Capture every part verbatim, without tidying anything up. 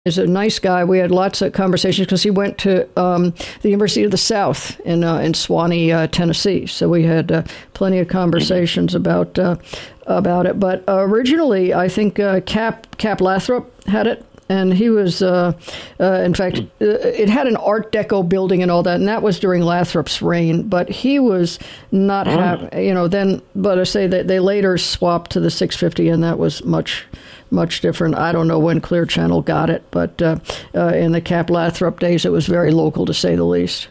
He's a nice guy. We had lots of conversations because he went to um, the University of the South in uh, in Swanee, uh, Tennessee. So we had uh, plenty of conversations about uh, about it. But uh, originally, I think uh, Cap Cap Lathrop had it. And he was, uh, uh, in fact, uh, it had an Art Deco building and all that, and that was during Lathrop's reign. But he was not, oh. ha- you know, then, but I say that they later swapped to the six fifty, and that was much, much different. I don't know when Clear Channel got it, but uh, uh, in the Cap Lathrop days, it was very local, to say the least.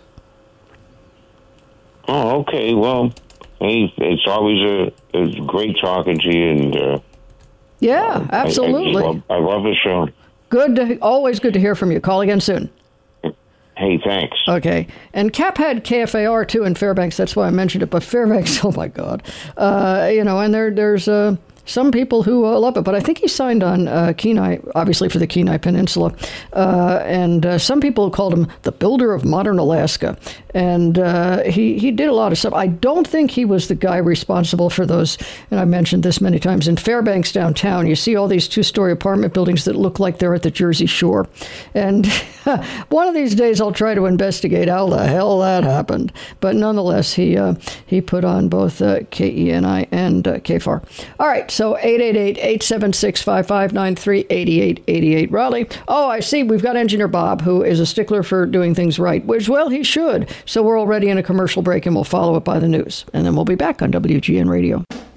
Oh, okay. Well, hey, it's always a, it's great talking to you, and uh, yeah, absolutely. I, I, love, I love the show. Good, to, always good to hear from you. Call again soon. Hey, thanks. Okay. And Cap had K F A R, too, in Fairbanks. That's why I mentioned it. But Fairbanks, oh, my God. Uh, you know, and there, there's uh, some people who uh, love it. But I think he signed on uh, Kenai, obviously for the Kenai Peninsula. Uh, and uh, some people called him the builder of modern Alaska. And uh, he, he did a lot of stuff. I don't think he was the guy responsible for those, and I mentioned this many times, in Fairbanks downtown, you see all these two-story apartment buildings that look like they're at the Jersey Shore. And one of these days I'll try to investigate how the hell that happened. But nonetheless, he uh, he put on both uh, K E N I and uh, K F A R. All right, so eight eight eight, eight seven six, five five nine three, eight eight eight eight, Raleigh. Oh, I see, we've got Engineer Bob, who is a stickler for doing things right, which, well, he should. So we're already in a commercial break, and we'll follow it by the news. And then we'll be back on W G N Radio.